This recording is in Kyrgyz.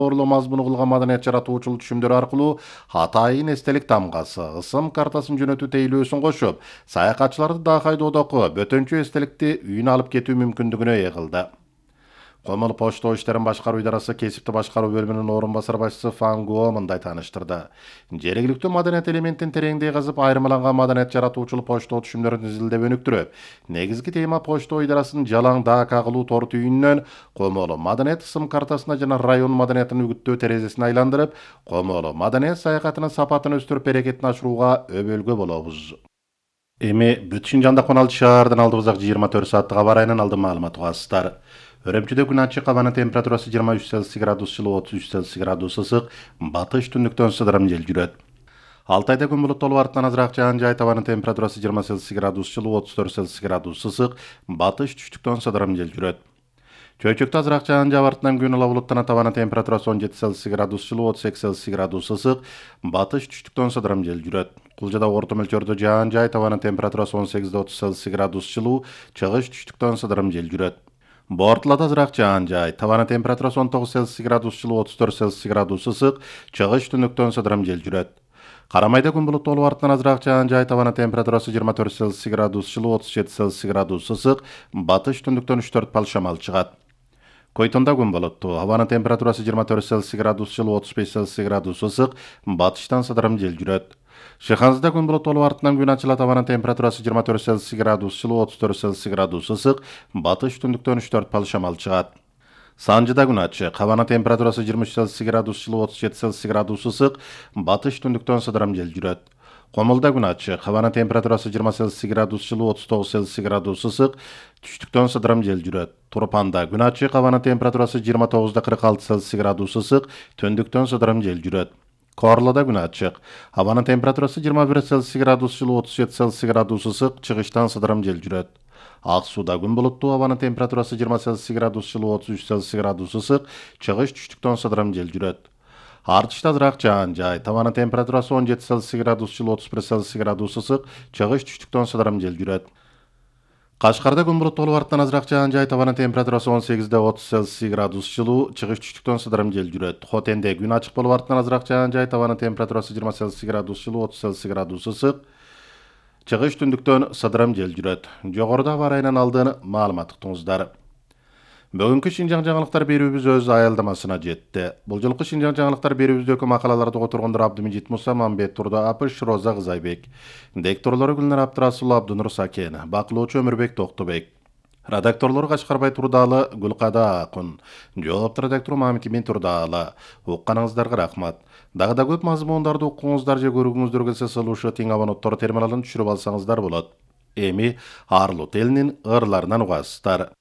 Орло мазмуну кылган маданият жаратуучулук түшүмдөр аркылуу атайын эстелик тамгасы, ысым картасын жөнөтүү тейлөөсүн кошуп, саякатчыларды да кайдоодогу бөтөнчө эстеликти үйүнө алып кетүү мүмкүндүгүнө ээ кылды. Комол почто иштерин башкаруу идарасы кесипти башкаруу бөлүмүнүн орун басар башчысы Фан Гуо мындай тааныштырды. Жергиликтүү маданият элементин тереңдей казып, айырмаланган маданият жаратуучулук почто түшүмдөрүн изилдеп өнүктүрүп, негизги тема почто идарасынын жалаң даа кагылуу тор түйүнүнөн комоло маданият ысым картасына жана район маданиятын үгүттөө терезесине айландырып, комоло маданият саякатынын сапатын өстүрүп берекетин ашырууга өбөлгө болобуз. Эми бүт Шинжаңда 16 шаардан алдыбызак 24 сааттык аба ырайынын алдын маалыматы угасыздар. Өрөмчүдө күн ачык, абанын температурасы 23 Цельсий градус жылуу, 33 Цельсий градус ысык, батыш түндүктөн сыдырым жел жүрөт. Алтайда күн булуттуу артынан азыраак жаан жай, абанын температурасы 20 Цельсий градус жылуу, 34 Цельсий градус ысык, батыш түштүктөн сыдырым жел жүрөт. Чөйчөктө азыраак жаан жаап артынан күн ала булуттанат, абанын температурасы 17 Цельсий градус жылуу, 38 Цельсий градус ысык, батыш түштүктөн сыдырым жел жүрөт. Кулжада орто мөлчөрдө жаан жай, абанын температурасы 18-30 Цельсий градус жылуу, чыгыш түштүктөн сыдырым жел жүрөт. Бортулада азыраак жаан жай, табанын температурасы 19 Цельсий градус жылуу, 34 Цельсий градус ысык, чыгыш түндүктөн сыдырым жел жүрөт. Карамайда күн булуттуу болуп артынан азыраак жаан жай, табанын температурасы 24 Цельсий градус жылуу, 37 Цельсий градус ысык, батыш түндүктөн 3-4 балл шамал чыгат. Койтонда күн булуттуу, абанын температурасы 24 Цельсий градус жылуу, 35 Цельсий градус ысык, батыштан сыдырым жел жүрөт. Шыханзыда күн булуттуу болуп артынан күн ачылат, абанын температурасы 24 Цельсий градус жылуу, 34 Цельсий градус ысык, батыш түндүктөн 3-4 балл шамал чыгат. Санжыда күн ачык, абанын температурасы 23 Цельсий градус жылуу, 37 Цельсий градус ысык, батыш түндүктөн сыдырым жел жүрөт. Комолда күн ачык, абанын температурасы 20 Цельсий градус жылуу, 39 Цельсий градус ысык, түштүктөн сыдырым жел жүрөт. Турпанда күн ачык, абанын температурасы 29-46 Цельсий градус ысык, түндүктөн сыдырым жел жүрөт. Корлода күн ачык, абанын температурасы 21 Цельсий градус жылуу, 37 Цельсий градус ысык, чыгыштан сыдырым жел жүрөт. Ак сууда күн булуттуу, абанын температурасы 20 Цельсий градус жылуу, 33 Цельсий градус ысык, чыгыш түштүктөн сыдырым жел жүрөт. Артышта азыраак жаан жай, табанын температурасы 17 Цельсий градус жылуу, 31 Цельсий градус ысык, чыгыш түштүктөн сыдырым жел жүрөт. Кашкарда күн булуттуу болуп артынан азыраак жаан жай, табанын температурасы 18-30 Цельсий градус жылуу, чыгыш түштүктөн сыдырым жел жүрөт. Хотенде күн ачык болуп артынан азыраак жаан жай, табанын температурасы 20 Цельсий градус жылуу, 30 Цельсий градус ысык, чыгыш түндүктөн сыдырым жел жүрөт. Жогоруда аба ырайынын алдын маалымат уктуңуздар. Бүгүнкү Шинжаң жаңылыктар берүүбүз өз аялдамасына жетти. Бул жолку Шинжаң жаңылыктар берүүбүздөгү макалаларды которгондор Абдымежит Муса, Мамбет Турда Апыш, Роза Кызайбек. Дикторлору Гүлнар Абдрасулова, Абдунур Сакен, бакылоочу Өмүрбек Токтобек. Редакторлору Кашкарбай Турдалы, Гүлкада Акун. Жоопту редактору Мамит Имин Турдалы. Укканыңыздарга рахмат. Дагы да көп мазмундарды укуңуздар же көргүңүздөр келсе, сылуuшу тең абоненттор терминалын түшүрүп алсаңыздар болот. Эми Арлут элинин ырларынан угасыздар.